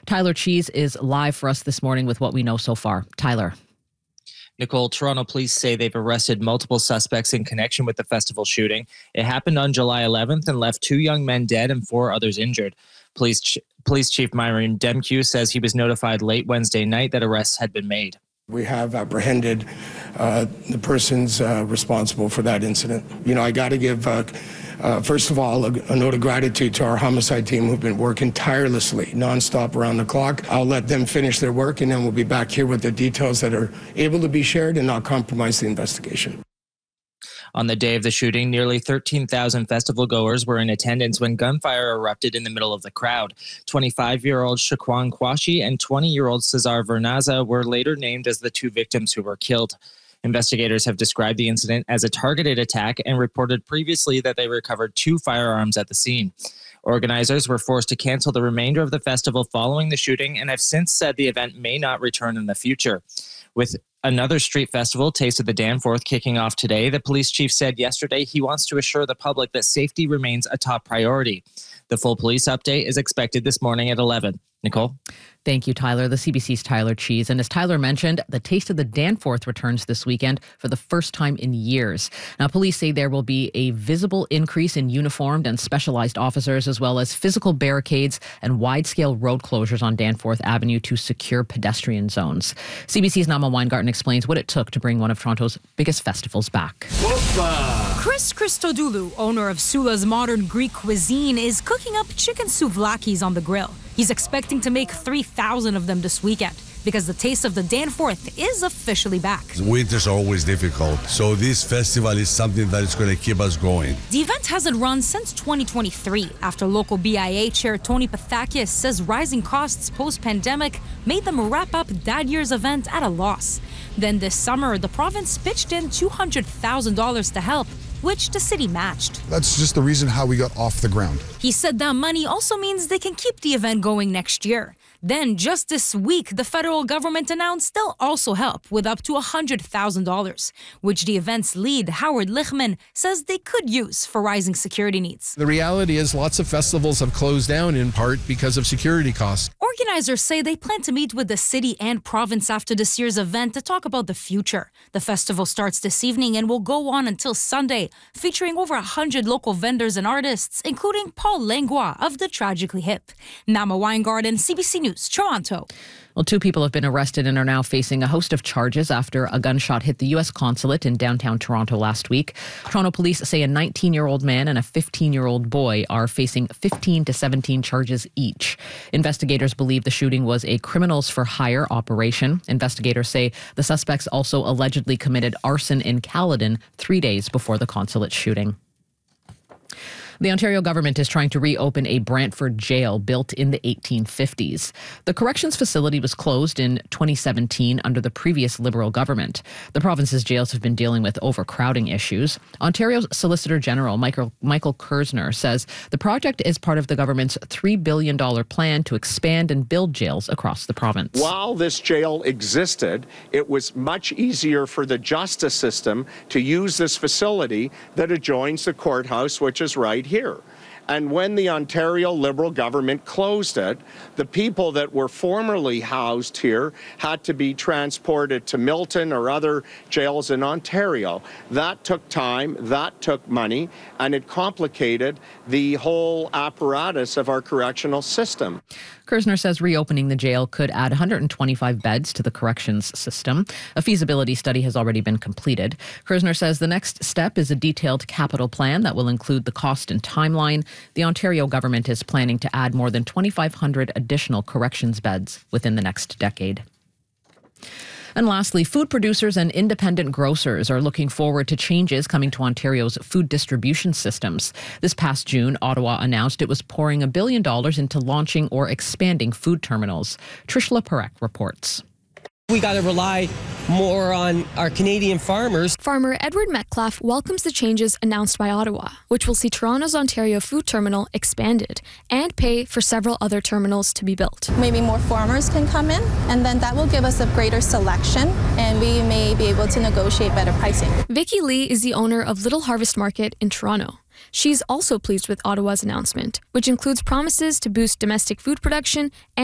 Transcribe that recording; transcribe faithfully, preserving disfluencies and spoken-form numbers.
Tyler Cheese is live for us this morning with what we know so far. Tyler. Nicole, Toronto police say they've arrested multiple suspects in connection with the festival shooting. It happened on July eleventh and left two young men dead and four others injured. Police ch- Police Chief Myron Demkew says he was notified late Wednesday night that arrests had been made. We have apprehended uh, the persons uh, responsible for that incident. You know, I got to give, uh, uh, first of all, a, a note of gratitude to our homicide team who've been working tirelessly, nonstop around the clock. I'll let them finish their work, and then we'll be back here with the details that are able to be shared and not compromise the investigation. On the day of the shooting, nearly thirteen thousand festival goers were in attendance when gunfire erupted in the middle of the crowd. twenty-five-year-old Shaquan Kwashi and twenty-year-old Cesar Vernaza were later named as the two victims who were killed. Investigators have described the incident as a targeted attack and reported previously that they recovered two firearms at the scene. Organizers were forced to cancel the remainder of the festival following the shooting and have since said the event may not return in the future. With another street festival, Taste of the Danforth, kicking off today, the police chief said yesterday he wants to assure the public that safety remains a top priority. The full police update is expected this morning at eleven. Nicole? Thank you, Tyler. The C B C's Tyler Cheese. And as Tyler mentioned, the Taste of the Danforth returns this weekend for the first time in years. Now, police say there will be a visible increase in uniformed and specialized officers, as well as physical barricades and wide-scale road closures on Danforth Avenue to secure pedestrian zones. C B C's Nama Weingarten explains what it took to bring one of Toronto's biggest festivals back. Whoopa. Chris Christodoulou, owner of Sula's Modern Greek Cuisine, is cooking up chicken souvlakis on the grill. He's expecting to make three thousand of them this weekend because the Taste of the Danforth is officially back. Winters are always difficult, so this festival is something that is going to keep us going. The event hasn't run since twenty twenty-three after local B I A chair Tony Pathakis says rising costs post-pandemic made them wrap up that year's event at a loss. Then this summer, the province pitched in two hundred thousand dollars to help, which the city matched. That's just the reason how we got off the ground. He said that money also means they can keep the event going next year. Then, just this week, the federal government announced they'll also help with up to one hundred thousand dollars, which the event's lead, Howard Lichtman, says they could use for rising security needs. The reality is lots of festivals have closed down in part because of security costs. Organizers say they plan to meet with the city and province after this year's event to talk about the future. The festival starts this evening and will go on until Sunday, featuring over one hundred local vendors and artists, including Paul Langlois of the Tragically Hip. Nama Weingarten, C B C News, Toronto. Well, two people have been arrested and are now facing a host of charges after a gunshot hit the U S consulate in downtown Toronto last week. Toronto police say a nineteen-year-old man and a fifteen-year-old boy are facing fifteen to seventeen charges each. Investigators believe the shooting was a criminals for hire operation. Investigators say the suspects also allegedly committed arson in Caledon three days before the consulate shooting. The Ontario government is trying to reopen a Brantford jail built in the eighteen fifties. The corrections facility was closed in twenty seventeen under the previous Liberal government. The province's jails have been dealing with overcrowding issues. Ontario's Solicitor General Michael, Michael Kersner says the project is part of the government's three billion dollars plan to expand and build jails across the province. While this jail existed, it was much easier for the justice system to use this facility that adjoins the courthouse, which is right here. And when the Ontario Liberal government closed it, the people that were formerly housed here had to be transported to Milton or other jails in Ontario. That took time, that took money, and it complicated the whole apparatus of our correctional system. Kersner says reopening the jail could add one hundred twenty-five beds to the corrections system. A feasibility study has already been completed. Kersner says the next step is a detailed capital plan that will include the cost and timeline. The Ontario government is planning to add more than twenty-five hundred additional corrections beds within the next decade. And lastly, food producers and independent grocers are looking forward to changes coming to Ontario's food distribution systems. This past June, Ottawa announced it was pouring a billion dollars into launching or expanding food terminals. Trish Leparek reports. We got to rely more on our Canadian farmers. Farmer Edward Metcalf welcomes the changes announced by Ottawa, which will see Toronto's Ontario Food Terminal expanded and pay for several other terminals to be built. Maybe more farmers can come in, and then that will give us a greater selection, and we may be able to negotiate better pricing. Vicky Lee is the owner of Little Harvest Market in Toronto. She's also pleased with Ottawa's announcement, which includes promises to boost domestic food production and